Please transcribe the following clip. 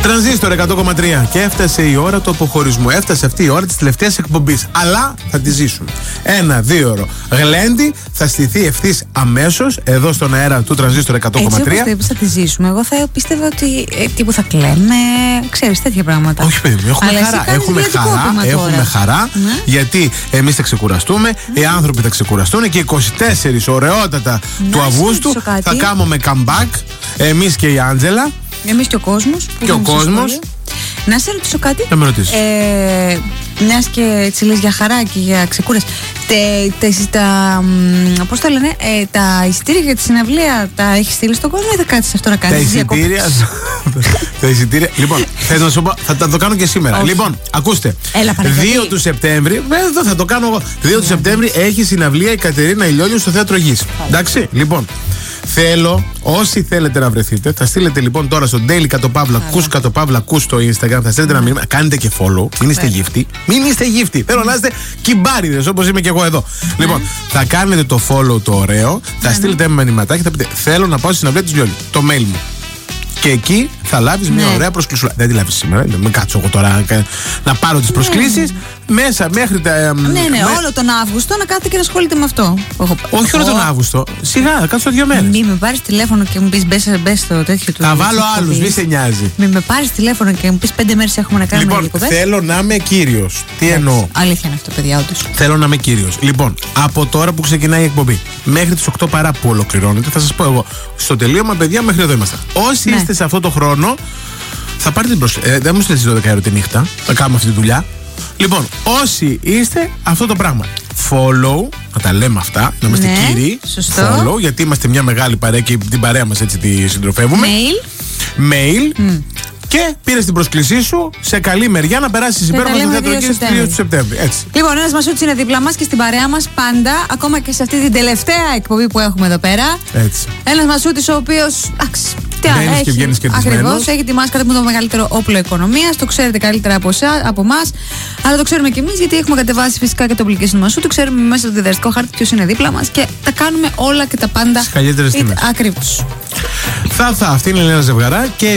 Τρανζίστορ 100,3. Και έφτασε η ώρα του αποχωρισμού. Έφτασε αυτή η ώρα της τελευταίας εκπομπής. Αλλά θα τη ζήσουμε. 1-2ωρο γλέντι θα στηθεί ευθύς αμέσως εδώ στον αέρα του Τρανζίστορ 100,3. Έτσι όπως το είπες θα τη ζήσουμε. Εγώ θα πίστευα ότι τύπου θα κλαίμε. Ξέρεις, τέτοια πράγματα. Όχι, παιδί μου, έχουμε χαρά. Έχουμε χαρά γιατί εμείς θα ξεκουραστούμε, οι άνθρωποι θα ξεκουραστούν και 24 ωραιότατα του Αυγούστου θα κάνουμε comeback. Εμείς και η Άντζελα. Εμείς και ο κόσμος. Και ο κόσμος. Να σε ρωτήσω κάτι. Να με ρωτήσεις. Μιας και έτσι λες για χαρά και για ξεκούραση. Πώς το λένε, τα εισιτήρια για τη συναυλία τα έχεις στείλει στον κόσμο ή θα κάτσεις αυτό να κάνεις? Τα εισιτήρια. Λοιπόν, θες να σου πω, θα το κάνω και σήμερα. Όχι. Λοιπόν, ακούστε. 2 του Σεπτέμβρη, εδώ θα το κάνω εγώ. 2 του Σεπτέμβρη έχει συναυλία η Κατερίνα Ηλιόλιου στο Θέατρο Γης. Εντάξει, λοιπόν. Θέλω, όσοι θέλετε να βρεθείτε, θα στείλετε λοιπόν τώρα στο Daily _Kus στο Instagram. Θα στείλετε ένα μήνυμα, κάνετε και follow. Μην είστε γύφτοι. Μην είστε γύφτοι. Θέλω να είστε κυμπάριδες όπως είμαι και εγώ εδώ. Λοιπόν, θα κάνετε το follow το ωραίο, θα στείλετε ένα μηνυματάκι, θα πείτε θέλω να πάω στη συναυλία της Λιόλιου. Το mail μου. Και εκεί θα λάβεις μια ωραία προσκλησούλα. Δεν τη λάβεις σήμερα, μην κάτσω εγώ τώρα να πάρω τις προσκλήσεις. Μέσα μέχρι τα. Όλο τον Αύγουστο να κάθεται και να ασχολείται με αυτό. Όχι όλο τον Αύγουστο. Σιγά, θα κάτσω 2 μέρες. Μην με πάρεις τηλέφωνο και μου πεις μπες στο τέτοιο του. Θα βάλω άλλους, μη σε νοιάζει. Μην με πάρεις τηλέφωνο και μου πεις 5 μέρες έχουμε να κάνουμε διακοπές. Λοιπόν, θέλω να είμαι κύριος. Τι εννοώ? Αλήθεια είναι αυτό, παιδιά, όντως. Θέλω να είμαι κύριος. Λοιπόν, από τώρα που ξεκινάει η εκπομπή μέχρι τις 8 παρά που ολοκληρώνεται, θα σας πω εγώ. Στο τελείωμα, παιδιά, μέχρι εδώ είμαστε. Όσοι είστε σε αυτό το χρόνο, θα πάρετε την προσοχή. Δεν μου στείλετε στις 12 τη νύχτα. Θα κάνουμε αυτή τη δουλειά. Λοιπόν, όσοι είστε αυτό το πράγμα. Follow, να τα λέμε αυτά, να είμαστε κύριοι. Σωστό. Follow, γιατί είμαστε μια μεγάλη παρέα και την παρέα μας έτσι τη συντροφεύουμε. Mail. Και πήρε την πρόσκλησή σου σε καλή μεριά να περάσει υπέροχα στο Θέατρο Γης 2 του Σεπτέμβρη. Έτσι. Λοιπόν, ένας Μασούτης είναι δίπλα μας και στην παρέα μας πάντα, ακόμα και σε αυτή την τελευταία εκπομπή που έχουμε εδώ πέρα. Έτσι. Ένας Μασούτης ο οποίος. Μπαίνεις και βγαίνεις κερδισμένος. Ακριβώς, έχει τη μάσκα που είναι το μεγαλύτερο όπλο οικονομίας. Το ξέρετε καλύτερα από εμάς. Αλλά το ξέρουμε κι εμείς γιατί έχουμε κατεβάσει φυσικά και το application του Μασούτη. Ξέρουμε μέσα στο διδραστικό χάρτη ποιος είναι δίπλα μας και τα κάνουμε όλα και τα πάντα. Στις καλύτερες τιμές. Ακριβώς. Αυτή είναι η Ελένα Ζευγαρά και